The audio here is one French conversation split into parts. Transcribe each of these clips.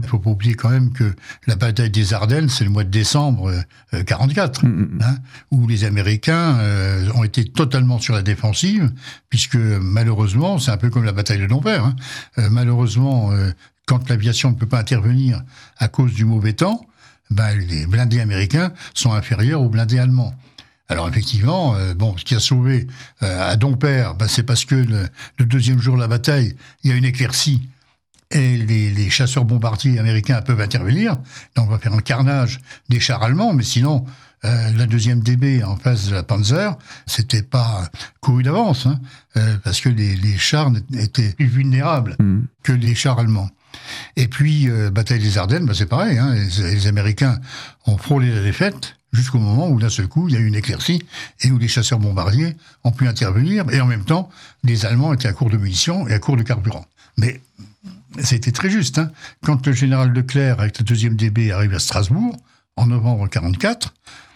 Il ne faut pas oublier quand même que la bataille des Ardennes, c'est le mois de décembre 44, où les Américains ont été totalement sur la défensive, puisque malheureusement, c'est un peu comme la bataille de Dompierre, malheureusement, quand l'aviation ne peut pas intervenir à cause du mauvais temps, les blindés américains sont inférieurs aux blindés allemands. Alors effectivement, ce qui a sauvé à Dompierre, c'est parce que le deuxième jour de la bataille, il y a une éclaircie et les chasseurs bombardiers américains peuvent intervenir. Donc on va faire un carnage des chars allemands, mais sinon la deuxième DB en face de la Panzer, c'était pas couru d'avance, parce que les chars étaient plus vulnérables que les chars allemands. Et puis bataille des Ardennes, c'est pareil, les Américains ont frôlé la défaite. Jusqu'au moment où, d'un seul coup, il y a eu une éclaircie et où les chasseurs bombardiers ont pu intervenir. Et en même temps, les Allemands étaient à court de munitions et à court de carburant. Mais c'était très juste. Quand le général Leclerc, avec la deuxième DB, arrive à Strasbourg, en novembre 1944,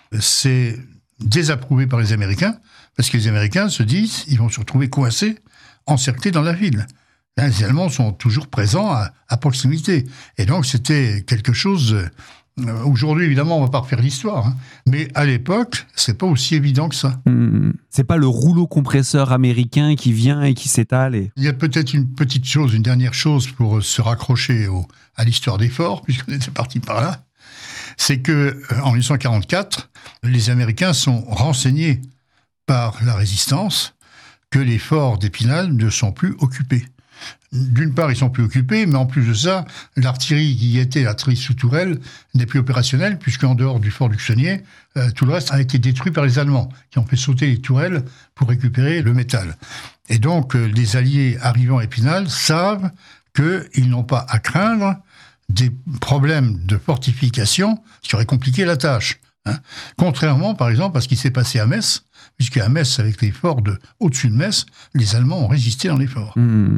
c'est désapprouvé par les Américains, parce que les Américains se disent ils vont se retrouver coincés, encerclés dans la ville. Les Allemands sont toujours présents à proximité. Et donc, c'était quelque chose... Aujourd'hui, évidemment, on ne va pas refaire l'histoire, mais à l'époque, c'est pas aussi évident que ça. C'est pas le rouleau compresseur américain qui vient et qui s'étale. Il y a peut-être une dernière chose pour se raccrocher à l'histoire des forts, puisqu'on était parti par là, c'est que en 1944, les Américains sont renseignés par la résistance que les forts d'Épinal ne sont plus occupés. D'une part, ils sont plus occupés, mais en plus de ça, l'artillerie qui y était, l'artillerie sous tourelle, n'est plus opérationnelle, puisqu'en dehors du fort du Luxonnier, tout le reste a été détruit par les Allemands, qui ont fait sauter les tourelles pour récupérer le métal. Et donc, les Alliés arrivant à Épinal savent qu'ils n'ont pas à craindre des problèmes de fortification qui auraient compliqué la tâche. Contrairement, par exemple, à ce qui s'est passé à Metz, puisqu'à Metz, avec les forts au-dessus de Metz, les Allemands ont résisté dans les forts.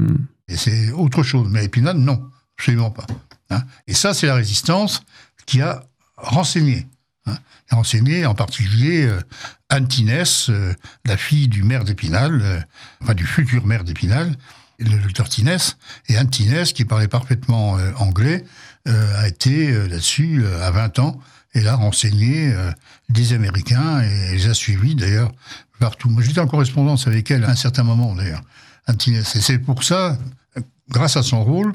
Et c'est autre chose. Mais à Épinal, non, absolument pas. Et ça, c'est la résistance qui a renseigné. Renseigné en particulier Anne Tinès, la fille du maire d'Épinal, du futur maire d'Épinal, le docteur Tinès. Et Anne Tinès, qui parlait parfaitement anglais, a été là-dessus à 20 ans. Elle a renseigné des Américains et les a suivis d'ailleurs partout. Moi, j'étais en correspondance avec elle à un certain moment d'ailleurs, Anne Tinès. Et c'est pour ça, grâce à son rôle,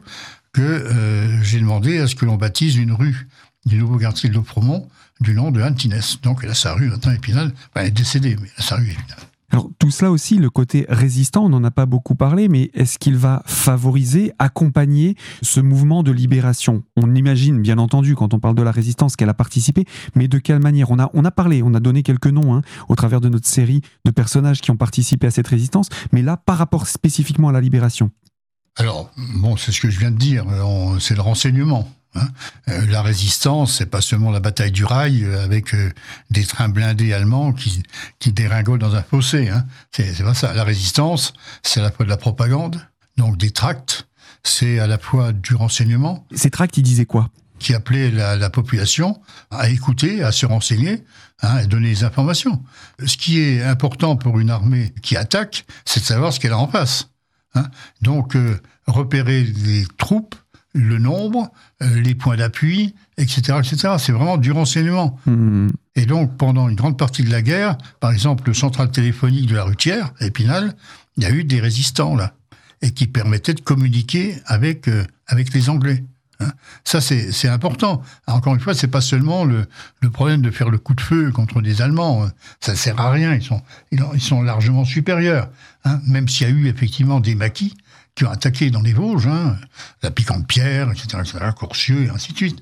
que j'ai demandé à ce que l'on baptise une rue du nouveau quartier de Lofremont du nom de Anne Tinès. Donc elle a sa rue maintenant Épinal. Elle est décédée, mais elle a sa rue Épinal. Alors tout cela aussi, le côté résistant, on n'en a pas beaucoup parlé, mais est-ce qu'il va favoriser, accompagner ce mouvement de libération ? On imagine, bien entendu, quand on parle de la résistance, qu'elle a participé, mais de quelle manière ? On a parlé, on a donné quelques noms au travers de notre série de personnages qui ont participé à cette résistance, mais là, par rapport spécifiquement à la libération. Alors, c'est ce que je viens de dire, c'est le renseignement. La résistance, c'est pas seulement la bataille du rail avec des trains blindés allemands qui dégringolent dans un fossé. C'est pas ça. La résistance, c'est à la fois de la propagande, donc des tracts, c'est à la fois du renseignement. Ces tracts, ils disaient quoi ? Qui appelaient la population à écouter, à se renseigner, à donner des informations. Ce qui est important pour une armée qui attaque, c'est de savoir ce qu'elle a en face. Donc, repérer les troupes, le nombre, les points d'appui, etc., etc. C'est vraiment du renseignement. Et donc, pendant une grande partie de la guerre, par exemple, le central téléphonique de la Rutière, à Épinal, il y a eu des résistants, là, et qui permettaient de communiquer avec les Anglais. Ça, c'est important. Encore une fois, c'est pas seulement le problème de faire le coup de feu contre des Allemands. Ça sert à rien. Ils sont largement supérieurs. Même s'il y a eu effectivement des maquis qui ont attaqué dans les Vosges, la Piquante-Pierre, etc., Courcieux, et ainsi de suite.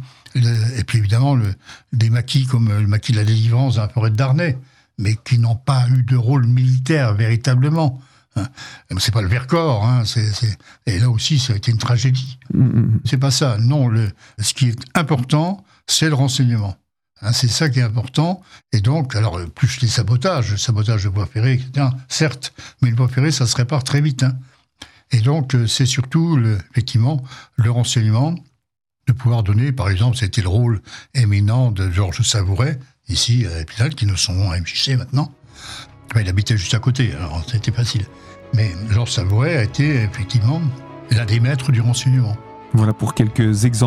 Et puis évidemment, des maquis comme le maquis de la Délivrance dans la forêt de Darney, mais qui n'ont pas eu de rôle militaire véritablement. C'est pas le Vercors, et là aussi, ça a été une tragédie. C'est pas ça. Non, ce qui est important, c'est le renseignement. C'est ça qui est important. Et donc, alors, plus les sabotages, le sabotage de voies ferrées, etc., certes, mais une voie ferrée, ça se répare très vite. Et donc, c'est surtout, effectivement, le renseignement, de pouvoir donner, par exemple, c'était le rôle éminent de Georges Savouret, ici à Épinal, qui nous sont à MJC maintenant. Il habitait juste à côté, alors c'était facile. Mais Georges Savouret a été, effectivement, l'un des maîtres du renseignement. Voilà pour quelques exemples.